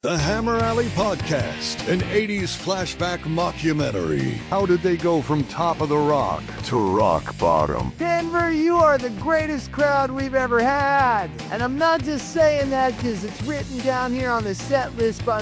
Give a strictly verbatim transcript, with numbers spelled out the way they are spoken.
The Hammer Alley Podcast, an eighties flashback mockumentary. How did they go from top of the rock to rock bottom? Denver, you are the greatest crowd we've ever had. And I'm not just saying that because it's written down here on the set list by